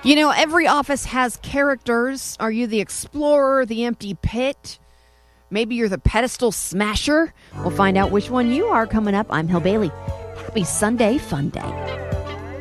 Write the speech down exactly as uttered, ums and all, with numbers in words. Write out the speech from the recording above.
You know, every office has characters. Are you the explorer, the empty pit? Maybe you're the pedestal smasher? We'll find out which one you are coming up. I'm Hill Bailey. Happy Sunday Fun Day.